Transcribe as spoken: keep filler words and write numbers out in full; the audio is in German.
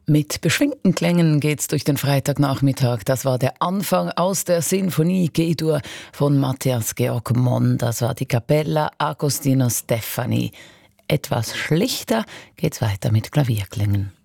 Mit beschwingten Klängen geht's durch den Freitagnachmittag. Das war der Anfang aus der Sinfonie G-Dur von Matthias Georg Monn. Das war die Cappella Agostino Steffani. Etwas schlichter geht's weiter mit Klavierklängen.